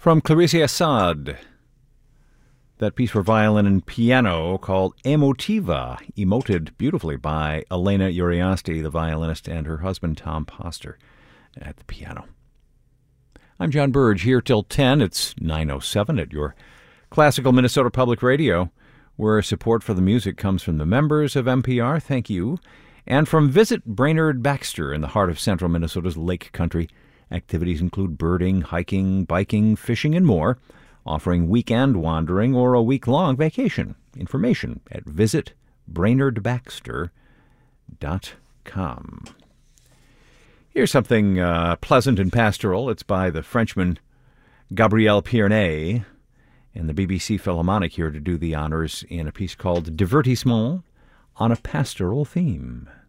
From Clarice Assad, that piece for violin and piano called Emotiva, emoted beautifully by Elena Uriasti, the violinist, and her husband Tom Poster at the piano. I'm John Burge, here till 10. It's 9:07 at your Classical Minnesota Public Radio, where support for the music comes from the members of NPR, thank you, and from Visit Brainerd Baxter in the heart of central Minnesota's Lake Country. Activities include birding, hiking, biking, fishing, and more, offering weekend wandering or a week-long vacation. Information at visitbrainerdbaxter.com. Here's something pleasant and pastoral. It's by the Frenchman Gabriel Pierné, and the BBC Philharmonic here to do the honors in a piece called Divertissement on a pastoral theme.